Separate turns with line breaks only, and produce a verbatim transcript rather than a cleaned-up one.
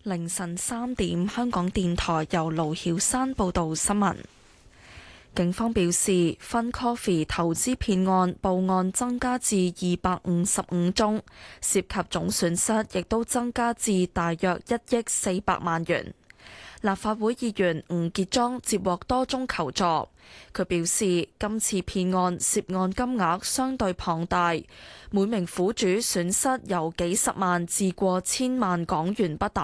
凌晨三點，香港電台由盧曉山報道新聞。警方表示，FunCoffee 投資騙案報案增加至二百五十五宗，涉及總損失亦都增加至大約一億四百萬元。立法會議員吳傑莊接獲多宗求助，佢表示今次騙案涉案金額相對龐大，每名苦主損失由幾十萬至過千萬港元不等。